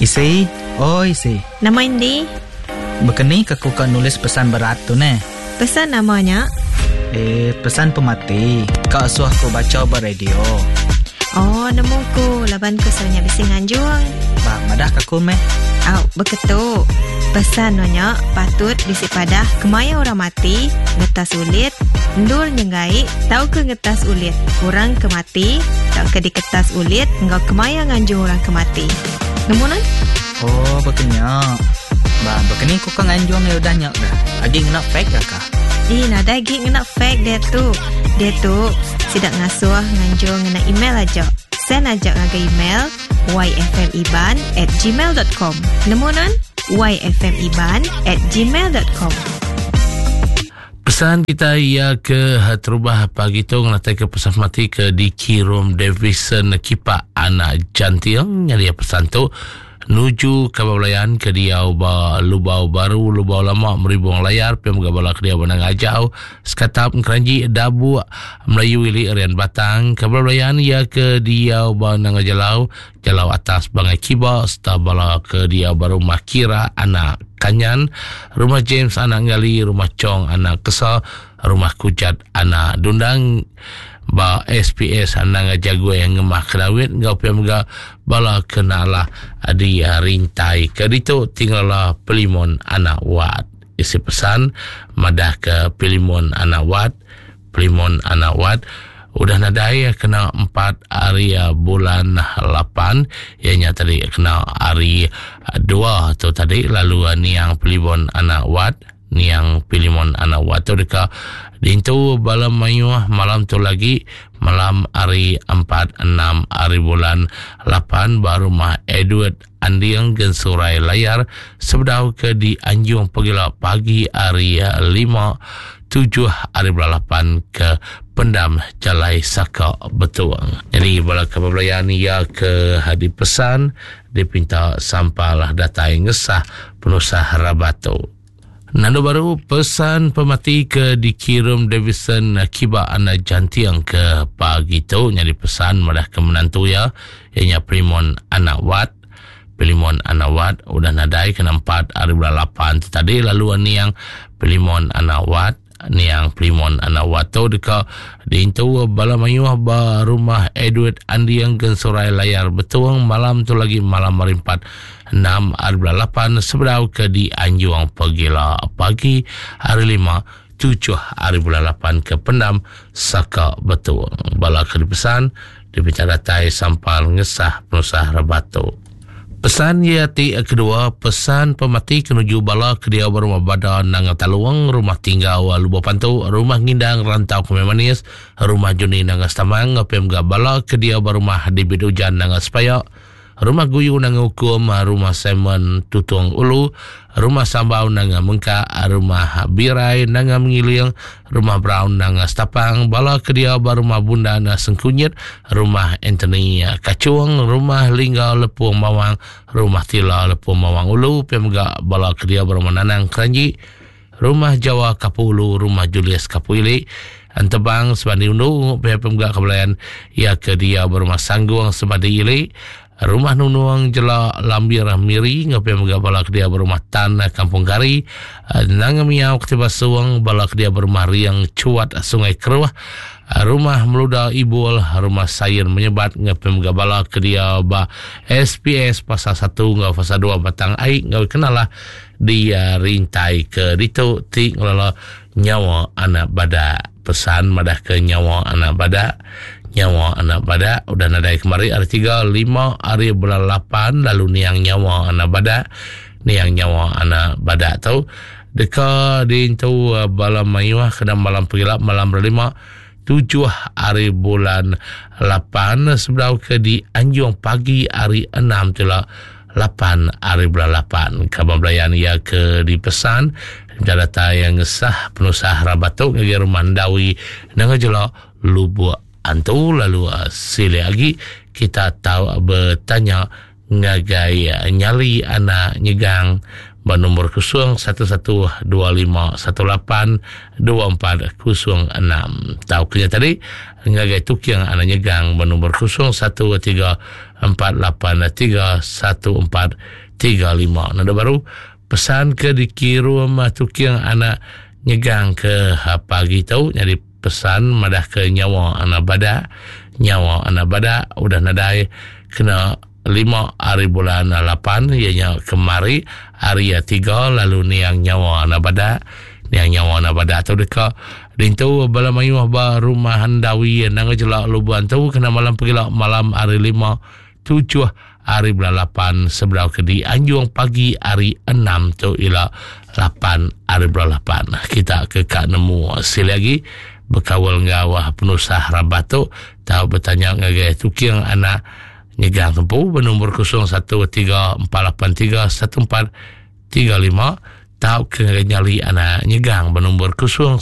Isi, isi. Nama Indi? Begini aku kan nulis pesan berat tu ne. Pesan namanya? Pesan pemati. Kau suah aku baca beradio. Oh, nemuku. Laban ku sebenarnya bising anjuang. Bah, madah aku meh. Beketuk. Pesan nanya patut bisi padah kemaya orang mati, ngetas ulit, ndul nyengai, tahu ke ngetas ulit. Orang kemati, tahu ke diketas ulit, engkau kemaya nganjung orang kemati. Nemunan? Oh, begini. Bah, begini aku kan nganjung ya udah nyak dah. Agi ngena fake dah kah? Nada agi ngena fake dia tu. Dia tu sidak ngasuh nganjung ngena email aja. Send aja ngaga email yfmiban@gmail.com. Nemunan? yfmiban@gmail.com. Pesan kita ia ke terubah pagi tu ngelatai ke pesan mati ke dikirim Davison Kipa anak jantiang yang dia pesan tu nuju ke belayan ke dia lubau baru lubau lama meribung layar pemoga bala ke dia benang ajau sekatap keranji dabu Melayu ili rian batang ke belayan ia ke dia benang jalau atas bangai kiba serta bala ke dia baru makira anak Kanyan, rumah James anak Ngali, rumah Chong anak Kesa, rumah Kujat anak Dundang, ba SPS anak Jagwe yang ngemah kelawit, ngau pemga bala kenalah adi rintai kedito tinggallah Pelimon anak Wat. Isi pesan madah ke Pelimon anak Wat, udah nadai kena 4 hari bulan 8 ianya tadi kena hari 2 tu tadi lalu niang Pelimon anak Wat tu deka dintu balam mayuh malam tu lagi malam hari 4-6 hari bulan 8 baru mah Edward Andiang gensurai layar sebedau ke di Anjung pagila pagi hari 5-7 hari bulan 8 ke Pendam Jalai Saka Betuang. Jadi bala kebelayan ia ke hadi pesan dipinta sampalah data yang ngesah penusah Rabato. Nando baru pesan pemati ke dikirim Davison Kiba anak jantiang ke pagi tu nyari pesan madah ke menantu ya ianya Pelimon anak Wat udah nadai ke 4 hari bulan 8 tu tadi lalu ni yang Pelimon anak Wat tu deka dintu bala mayuh ba rumah Edward Andiang gensurai layar betuang malam tu lagi malam hari 4-6 hari bulan 8 sebedau ke di Anjuang pagila pagi hari 5-7 hari bulan 8 ke Pendam Saka Betuang. Bala ke dipesan dibicara datai sampal ngesah penusah Rabato. Pesan yati kedua, pesan pemati kenuju bala ke dia berumah badan nang taluang rumah tinggal luba pantu rumah ngindang rantau ke Manis rumah Juni nang Stamang pemga bala ke dia berumah di Bidujan nang Sepayak rumah Guyu nang Hukum rumah Simon Tutung Ulu rumah Sambau nang Mengka rumah Birai nang Mengiling rumah Brown nang Stapang bala ke dia berumah Bunda nang Sengkunyit rumah Anthony Kacuang rumah Lingga Lepung Mawang rumah Tila Lepung Mawang Ulu pemga bala ke dia berumah Nanang Keranji rumah Jawa Kapulu rumah Julius Kapuili Antebang Sebandi Undu pemga kebelayan ia ke dia berumah Sangguang Sebandi Ili rumah Nunuang Jela Lambir Miri ngapai mga balak dia berumah Tan Kampung Kari nang miau ketiba suang balak dia berumah Riang Cuat Sungai Keruah rumah Meluda Ibul rumah Sayin Menyebat ngapai mga balak dia ba SPS pasal 1 ngau pasal 2 Batang Ai ngau kenalah dia rintai ke dito ti ngelala nyawa anak bada pesan madah ke nyawa anak bada udah nadai kemari hari 3-5 hari bulan 8 lalu niang nyawa anak bada tau deka dintu balam mayuah kena malam pegilap malam 5-7 hari bulan 8 sebelum ke di Anjung pagi hari 6 tula 8 hari bulan 8 kabar belayan ia ke dipesan data yang sah penusah Rabato ngagi Mandawi nang jelo Lubuk Antu lalu sila lagi kita tahu bertanya ngagai nyali anak nyegang bernomor 011251824046. Tahu kena tadi ngagai tukiang anak nyegang bernombor 0134831435. Nada baru pesan ke dikirim tukiang anak nyegang ke pagi tau, jadi pesan madah ke nyawa anak badak udah nadai kena 5 hari bulan 8 ianya kemari hari 3 lalu niang nyawa anak badak tu dekat dintu bala mayuh ba rumah handawi nang jelak lubuan tu kena malam pegilak malam hari 5 7 hari bulan 8 sebelah ke di anjuang pagi hari 6 tu ila 8 hari bulan 8 kita ke kak nemu sila lagi berkawal ngawah penusah rabato tahu bertanya ngagai tukiang anak nyegang tempu bernombor 0134831435 tahu ke nyali anak nyegang bernombor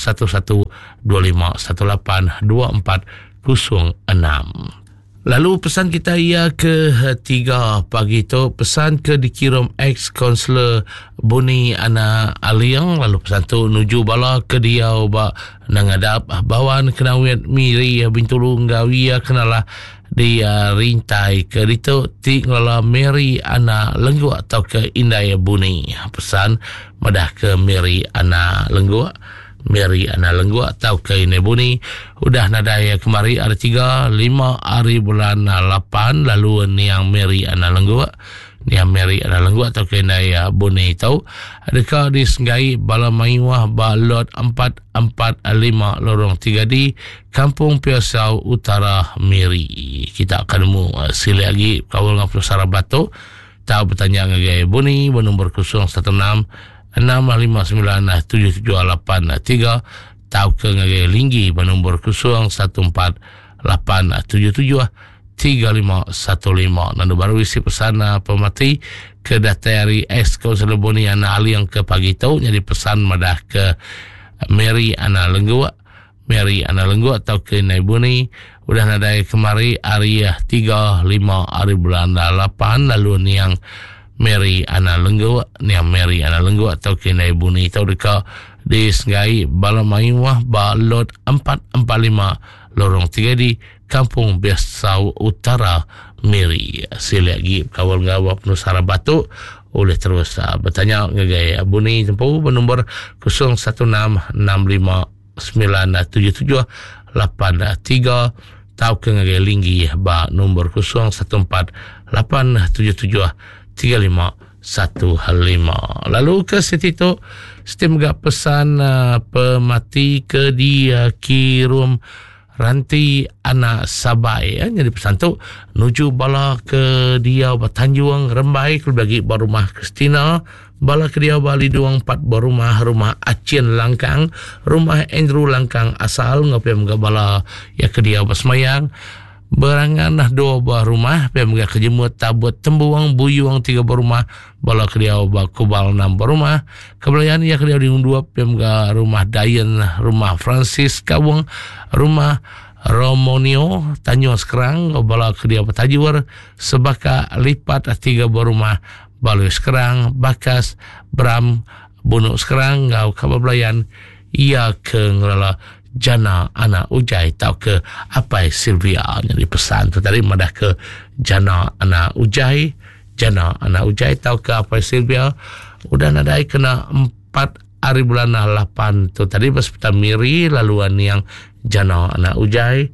0125182406. Lalu pesan kita ia ke 3 pagi tu pesan ke dikirim ex konselor Buni anak Aliang, lalu pesan tu nuju bala ke dia ba nangadap bawan kenawet miri bintulu ngawia kenalah dia rintai ke ditu tinggal Mary anak lenggu atau ke Indai Buni. Pesan madah ke Mary anak lenggu atau ke Indai Buni udah nadaya kemari ada 5 hari bulan 8 lalu niang Mary anak lenggu atau ke Indai Buni tau adakah disenggai bala mayuah balot 445 lorong 3 di Kampung Piasau Utara Miri. Kita akan nemu sila lagi kawal ngapur Sarabato tahu bertanya ngagai Buni bernombor 016-659-7783 tahu ke ngagai Linggi bernombor 014-877-3515. Nandu baru isi pesan pemati ke datari ex konselor Buni anak Ali yang ke pagi tau jadi pesan madah ke Mary anak lenggu atau ke Indai Buni udah nadai kemari hari 3 5 hari bulan 8 lalu niang Mary anak lenggu atau ke Indai Buni tau dekat disenggai bala mayuah balot 445 lorong 3 di Kampung Piasau Utara Miri. Sila lagi kawal ngawah penusara batu oleh terus bertanya ngagai Buni tempuh bernombor 0165977883 tahu ke ngagai Linggi ba nombor 0148773515. Lalu ke situ sistem gak pesan pemati ke dia kirim ranti anak Sabai jadi pesan tu nuju bala ke dia Tanjung Rembai ke bagi barumah Kristina bala ke dia bali duang 4 rumah Acien Langkang, rumah Andrew Langkang asal ngapai mga bala ya ke dia basmayang berangan nah 2 buah rumah pe mga kejemut tabut tembuang buyuang 3 buah rumah bala ke dia kubal 6 buah rumah kebelayan ya ke dia di 2 pe mga rumah Dayan, rumah Francis Kawang, rumah Romonio Tanjung Sekerang bala ke dia Tajur sebaka lipat 3 buah rumah Baloi Sekerang, Bakas, Bram, Bunuk Sekerang ngau kabablayan ia ke ngelala Jana anak Ujai tau ke apa Sylvia yang dipesan tu tadi madah ke Jana anak Ujai tau ke apa Sylvia udah nadai kena 4 hari bulan 8 tu tadi hospital Miri laluan yang Jana anak Ujai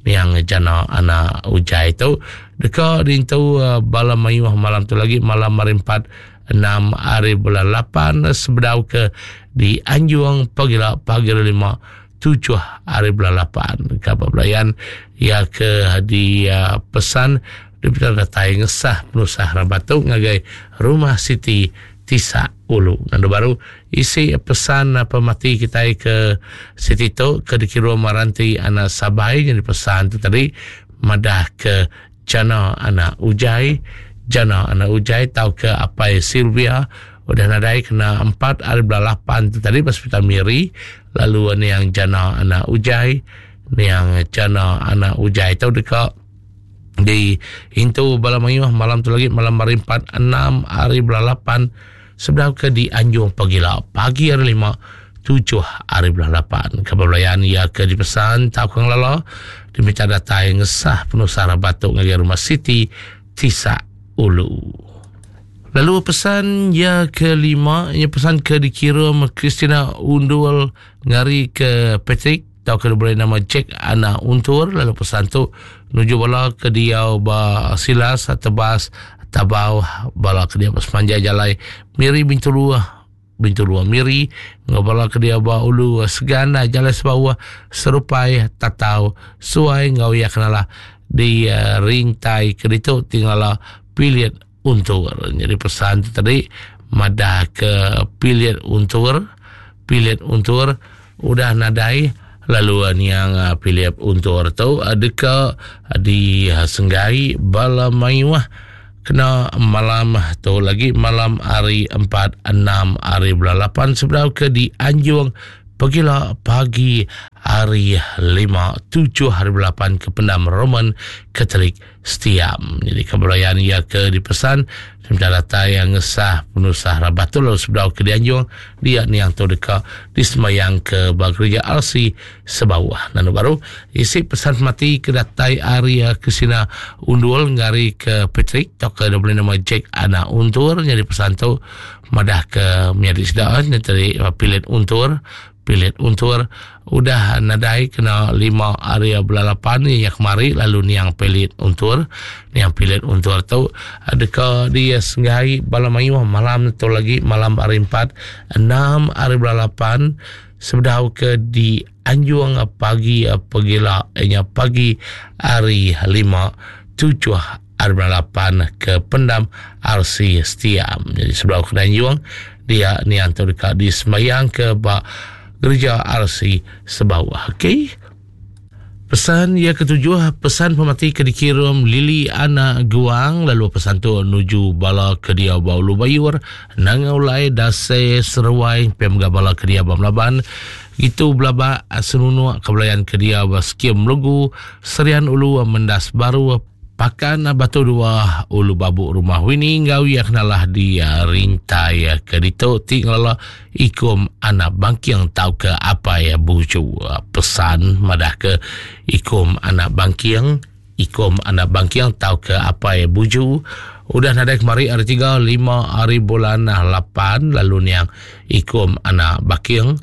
tu dekat dintu bala mayuah malam tu lagi malam marimpat 6 hari bulan 8 sebedau ke di Anjuang pagi 7 hari bulan 8 kapal pelayan ya ke hadiah pesan di datai ngesah penusah Rabatu ngagai rumah Siti Tisa Ulu nandu baru isi pesan pemati kita ke Siti tu ke dikirim maranti anak Sabai jadi pesan tu tadi madah ke Jana anak Ujai tahu ke apa Sylvia udah nadai kena 4 hari bulan 8 tu tadi hospital Miri lalu ni yang Jana anak Ujai tahu dekat di Hintu Balamayuh malam tu lagi malam hari 4 6 hari bulan 8 sebelah ke di Anjung pagi hari 5 7.8. Kebelayan ia ke dipesan tahu kang lalo diminta data yang ngesah penuh sarah batuk ngari rumah Siti Tisa Ulu. Lalu pesan ya kelima, ia pesan ke dikirim Christina Undul ngari ke Patrick tahu ke boleh nama Jack Ana Untur. Lalu pesan tu nuju bala ke dia ba Silas Tebas Tabau bala ke dia pas manja jalai Miri Bintulua Miri ngabala ke dia ba ulu segana jalai sebawa serupai tatau suai ngau ya kenala di ringtai ke itu tinggal pilih untur. Jadi pesan tu tadi madah ke pilih untur udah nadai. Lalu yang pilih untur tu adakah di Senggai bala mayuah kena malam tu lagi malam hari 4, 6, hari bulan 8 sebelah ke di Anjung pergilah pagi hari 5, 7 hari bulan 8 ke Pendam Roman Katolik Setiam. Jadi kebelayan ia ke dipesan sementara data yang ngesah penusah rabatul lalu sebelah ke di Anjung dia ni yang tu dekat di semayang ke Gereja RC sebawah. Nanu baru isi pesan mati ke datai area ke sina Undul ngari ke Patrick tak ke boleh nama Jack Ana Untur. Jadi pesan tu madah ke menjadi sedaan tadi pilih untur udah nadai kena 5 area bulan 8 ni yang kemari. Lalu ni yang pilih untur tu adakah dia Senggai Balamayu malam tu lagi malam hari 4, 6 hari bulan 8 sebedah ke di Anjung pagi pergilah pagi hari 5, 7 hari bulan 8 ke Pendam RC Setiam. Jadi sebelah ke Anjung dia ni yang tu dekat di semayang ke Gereja RC sebawah. Okey. Pesan yang ketujuh, pesan pemati ke dikirim Lili Ana Guang. Lalu pesan tu nuju bala ke dia Baulu Bayur nangaulai dase seruai pemga bala ke dia Bamlaban. Itu belaba senunu kebelayan ke dia Baskim Lugu Serian Ulu Mendas Baru Pakan batu dua ulu babu rumah wini ngawi yaknalah dia rintai ke dito tinggal ikum anak bangkiang tahu ke apa ya buju pesan madah ke ikum anak bangkiang tahu ke apa ya buju udah nadai kemari hari 3 5 hari bulan 8 lalu niang ikum anak bangkiang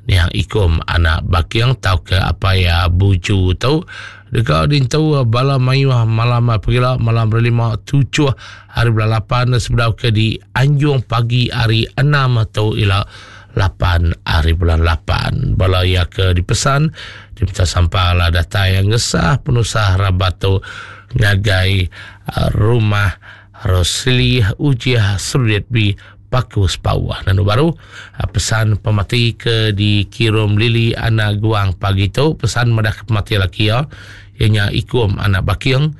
tahu ke apa ya buju tahu dekat dintau bala mayu malam pergilah malam 5 7 hari bulan 8 sebelah ke di Anjung pagi hari 6 atau ila 8 hari bulan 8 bala ya ke dipesan diminta sampailah data yang ngesah penusah rabato ngagai rumah Rosli Ujiah Suryat bi Pakus Pawah. Nanu baru pesan pemati ke dikirim Lili anak guang pagi tu pesan madah ke pemati laki ya ianya ikum anak bakiang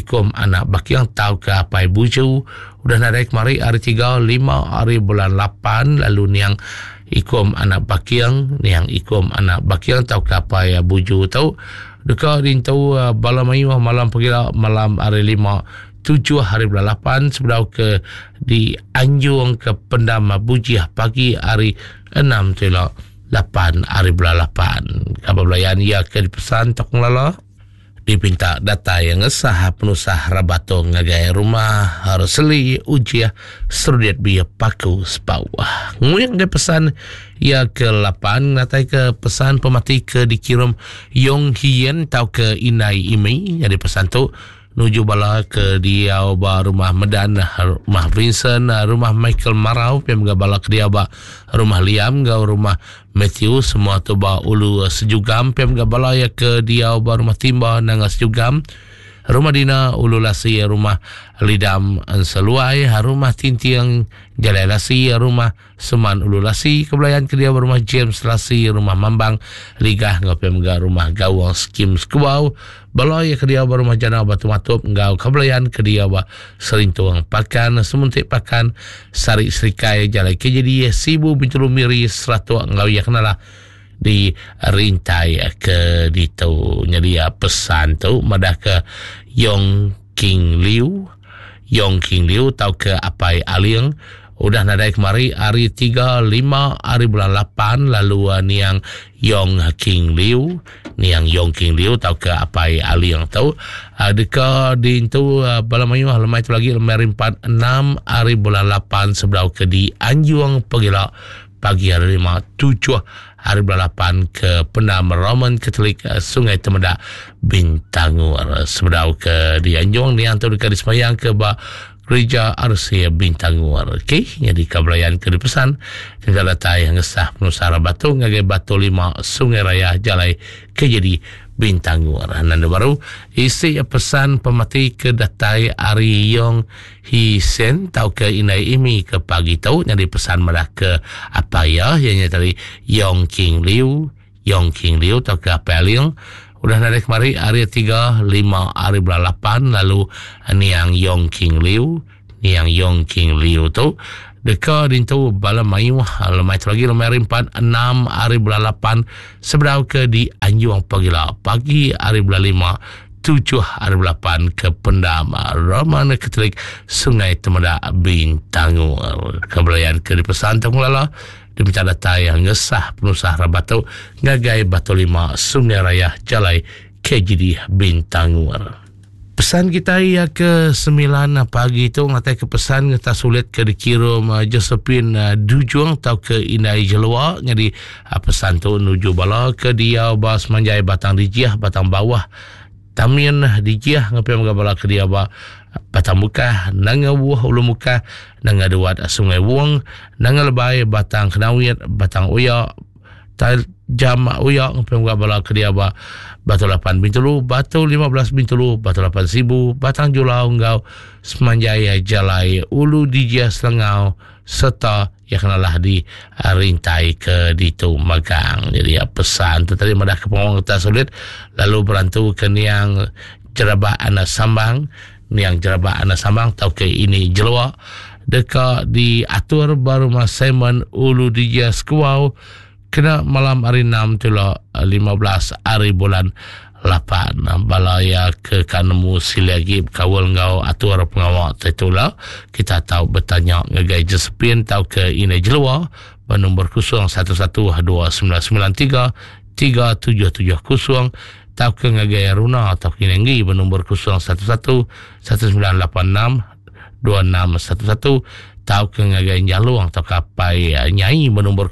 tahu ke apa buju udah nadai kemari hari 3 5 hari bulan 8 lalu niang ikum anak bakiang tahu ke apa ya buju tahu dekat dintau bala mayu malam pergi malam hari 5 7 hari bulan 8 sebelah ke di Anjung ke Pendam Bujiah pagi hari 6 tila 8 hari bulan 8 kabelayan ia ke dipesan tok lala dipinta data yang ngesah penusah rabato ngagai rumah Rosli Ujiah Suryat bi Paku Sepawah. Nguyang dia pesan ia ke 8 natai ke pesan pemati ke dikirim Yong Hien tahu ke Inai Imi. Jadi pesan tu nuju bala ke dia rumah Medan, rumah Vincent, rumah Michael Marau, pemga bala ke dia rumah Liam, rumah Matthew, semua tu ulu sejugam, pemga bala ya ke dia rumah Timba nang sejugam. Rumah Dina Ulu Lasi, rumah Lidam Seluai, rumah Tintiang Jalai Lasi, rumah Seman Ulu Lasi, kebelayan ke dia rumah James Lasi, rumah Mambang Ligah ngapemga rumah Gawang Skim Skubau, balai ke dia rumah Jana Batu Matup ngau kebelayan ke dia Serintuang Pakan, Semuntik Pakan, Sari Serikai Jalai Kejadi, Sibu Bintulu Miri Seratu ngau ya kenalah di rintai ke dito nyedia pesan tu madah ke Yong King Liu tahu ke apai aliang udah nadai kemari hari 3, 5 hari bulan 8 lalu niang Yong King Liu tahu ke apa ali yang tahu deka di itu balamayu lemai itu lagi lemai 4, 6 hari bulan 8 seberau ke di Anjuang Pegila pagi hari 5, 7 hari bulan 8 ke Pendam Roman Katolik Sungai Temedak Bintangur seberau ke di Anjuang ni yang tahu dekat di semayang ke Gereja Arsia Bintangur. Okey, jadi kabelayan ke dipesan tinggal datai ngesah penusara batu ngagai batu 5 Sungai Raya Jalai ke jadi Bintangur. Nanda baru isi pesan pemati ke datai Ari Yong Hisen tau ke inai imi ke pagi tau jadi pesan merah ke apa ya yang tadi Yong King Liu tau ke apa yang udah naik kemari hari 3, 5 hari bulan 8 lalu niang Yong King Liu tu deka dintu balam mayu lemai lagi lemai 4, 6 hari bulan 8 seberau ke di Anjuang Pegila pagi hari bulan 5, 7 hari bulan 8 ke Pendam Roman Katolik Sungai Temedak Bintangur. Kabelayan ke dipesan tengulala demi data yang ngesah penusah rabatu ngagai batu 5 Sungai Raya Jalai KJD Bintangur. Pesan kita ya ke 9 pagi itu ngatai ke pesan ngata sulit ke dikirim Josephine Dujuang tau ke Inai Jelua jadi pesan tu nuju bala ke dia bas manjai batang dijiah batang bawah tamin dijiah ngapai bala ke dia batang muka nanga buah ulu muka nanga duat sungai wong nanga lebai batang kenawit batang uya jam uya ngapai bala ke dia batu 8 bintulu batu 15 bintulu batu 8,000 batang julau ngau semanjaya jalai ulu dijia selengau serta ya kenalah di rintai ke ditu magang. Jadi pesan tu tadi madah ke pengawang kita sulit lalu berantu ke niang jerabah anak sambang tahu ke ini jelua dekat di atur baru mas Simon ulu dijia sekuau kena malam hari 6 tula 15 hari bulan 8 balaya ke kanemu silagi kawal ngau atur pengawal tetula kita tahu bertanya ngagai Josephine tahu ke ini jelua bernombor 01129993 3770 tahu ke ngagai Runa tahu ke nengi bernombor 0119862611 tahu ke ngagai Jaluang tahu kapai nyai bernombor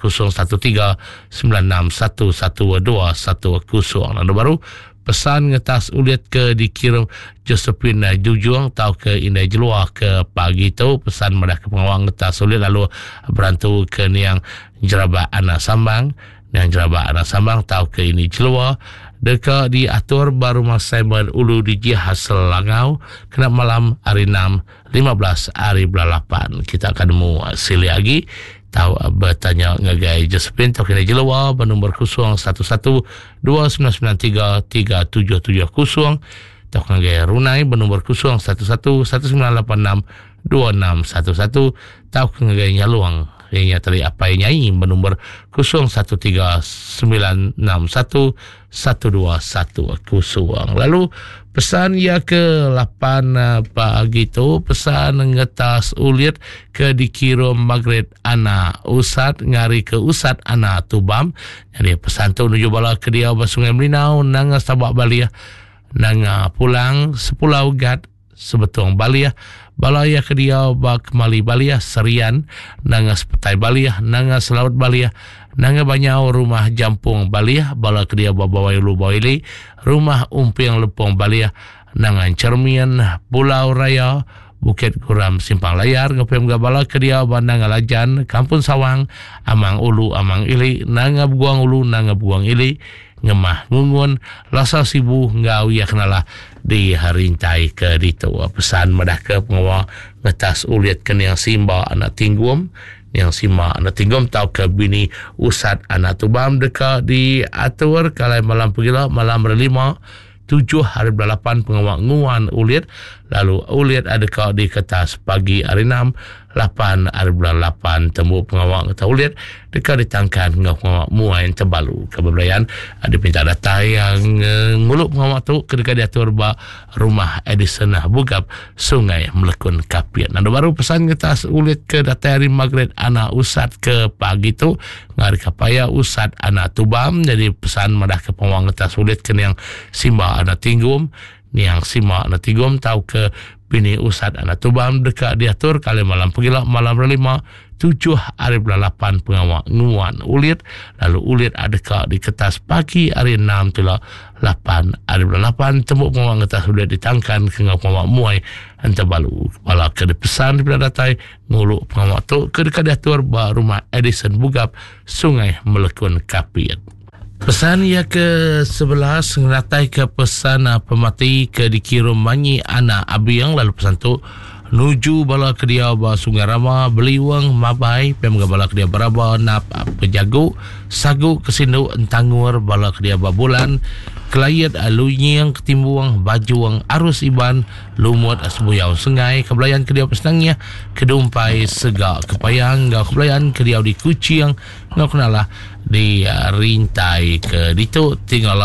0139611210. Nanda baru pesan ngetas ulit ke dikirim Josephine Jujuang tahu ke Inai Jelua ke pagi tu pesan mereka ke pengawang ngetas ulit lalu berantu ke niang jerabah anak sambang tahu ke ini Jelua dekat diatur baru masa ulu dijih hasil langau kena malam hari 6 15 hari bulan 8 kita akan nemu sili lagi tahu bertanya ngagai Josephine tahu kena Jelua bernombor 011199933770 tahu ngagai Runai bernombor 0111986261 tahu ngagai Nyaluang yang tadi apa yang nyai bernombor 0139611210. Lalu pesan ya ke 8 pagi tu pesan ngetas ulit ke dikirim Margaret Ana Usat ngari ke Usat Ana Tubam. Jadi pesan tu nuju bala ke dia Sungai Melinau nanga sabak Balia nanga pulang Sepulau Gad sebetulnya Balia balaya ke dia kemali Balia Serian nanga sepetai Balia nanga Selaut Balia nanga banyau rumah Jampung Balia bala ke dia bawai lu bawili rumah Umping Lepong Balia nanga Cermian Pulau Raya Bukit Guram Simpang Layar ngapem bala ke dia nanga Lajan Kampung Sawang Amang Ulu Amang Ili nanga Buang Ulu nanga Buang Ili ngemah ngungun lasa sibu ngau ya kenalah di harintai ke ditu pesan madah ke pengawa ngetas ulit ke yang simba anak tinggum tahu ke bini Usat anak Tubam dekat di atur kalai malam pegila malam 5 7 hari 8 pengawak nguan ulit lalu ulit ada kau di kertas pagi hari 6 8 hari bulan 8 temu pengawak kata ulit dekat ditangkan dengan pengawak muai Tebalu kebebayan ada minta data yang nguluk pengawak tu kedekat diatur ba rumah Edison Bugap Sungai Melekun Kapiat. Nado baru pesan kita ulit ke data hari Magret anak usat ke pagi tu ngari kapaya usat anak Tubam jadi pesan madah ke pengawak kita ulit ke yang simba anak tinggum ni yang simak anak tinggum tahu ke bini usat anak Tubam dekat diatur kali malam pegila malam 5 7 hari bulan 8 pengawak nguan ulit lalu ulit ada kat di kertas pagi hari 6 tula 8 hari bulan 8 tembuk pengawak kertas ulit ditangkan ke pengawak muai Tebalu kepala ke pesan daripada datai nguluk pengawak tu ke dekat diatur ba rumah Edison Bugap Sungai Melekun Kapiat. Pesan ia ke-11 ngeratai ke pesan pemati ke dikirim manyi anak abiang lalu pesan tu nuju bala ke dia ba Sungai Rama beliwang mabai pemga bala ke dia beraba nap pejagu sagu kesindu entangur bala ke dia ba bulan kelayat alunyang ketimbuang bajuang arus iban lumut asbuyau sungai kebelayan ke dia pesenangnya kedumpai segak kepayang gak kebelayan ke dia di kucing ngak kenalah di rintai ke ditu tinggal